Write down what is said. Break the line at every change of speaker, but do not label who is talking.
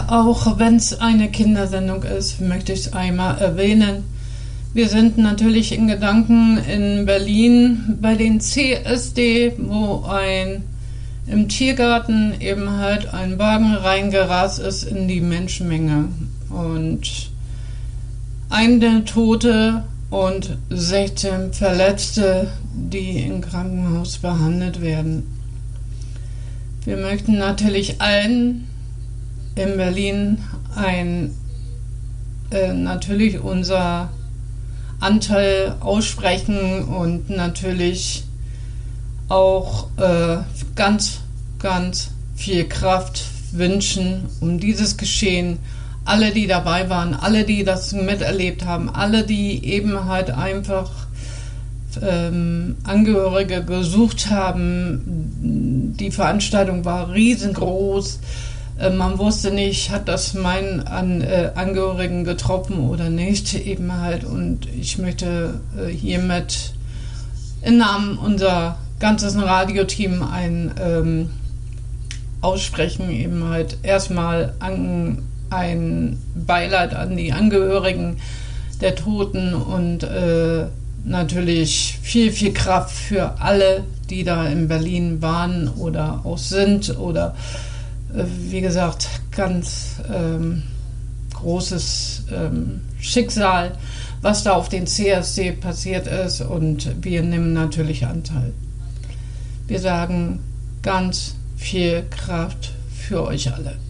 auch wenn es eine Kindersendung ist, möchte ich es einmal erwähnen. Wir sind natürlich in Gedanken in Berlin bei den CSD, wo im Tiergarten eben halt ein Wagen reingerast ist in die Menschenmenge. Und eine Tote und 16 Verletzte, die im Krankenhaus behandelt werden. Wir möchten natürlich allen in Berlin natürlich unser Anteil aussprechen und natürlich auch ganz, ganz viel Kraft wünschen, um dieses Geschehen. Alle, die dabei waren, alle, die das miterlebt haben, alle, die eben halt einfach Angehörige gesucht haben. Die Veranstaltung war riesengroß. Man wusste nicht, hat das meinen Angehörigen getroffen oder nicht, eben halt. Und ich möchte hiermit im Namen unser ganzes Radioteam aussprechen, eben halt erstmal ein Beileid an die Angehörigen der Toten und natürlich viel, viel Kraft für alle, die da in Berlin waren oder auch sind oder wie gesagt, ganz großes Schicksal, was da auf den CSD passiert ist, und wir nehmen natürlich Anteil. Wir sagen ganz viel Kraft für euch alle.